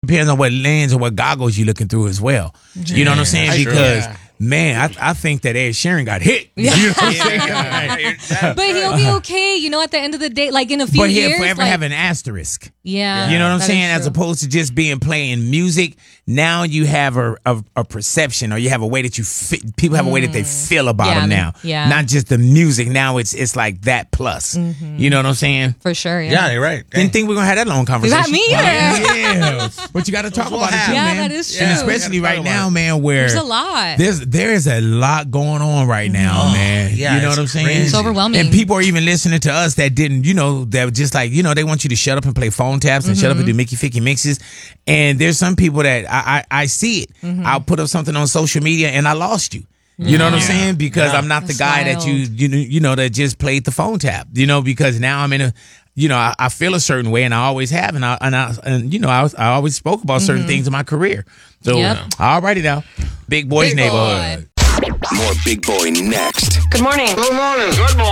depends on what lens or what goggles you're looking through as well. You know what I'm saying? Because man, I think that Ed Sheeran got hit. Yeah. You know what I'm saying? But he'll be okay, at the end of the day, like in a few But years. he'll forever have an asterisk. Yeah. You know what I'm that saying? is As true. opposed to just playing music, now you have a perception, or you have a way that people have a way that they feel about him now. Yeah. Not just the music. Now it's like that plus. You know what I'm saying? For sure, yeah. Yeah, you're right. Didn't think we are going to have that long conversation. Not me either. Yeah. But you got to talk about it too, Yeah, man. that is And true. especially We gotta right talk now, about man, where There's a lot. there is a lot going on right now, man. yeah, you know it's what I'm saying? crazy. It's overwhelming. And people are even listening to us that didn't, that were just like, they want you to shut up and play phone taps and shut up and do Mickey Ficky mixes. And there's some people that I see it. I'll put up something on social media and I lost you. You know what I'm saying? Because I'm not the That's guy that that just played the phone tap. Because now I'm in a, I feel a certain way, and I always have, and I always spoke about certain things in my career. So, alrighty now, Big Boy's Neighborhood. More Big Boy next. Good morning. Good morning. Good morning.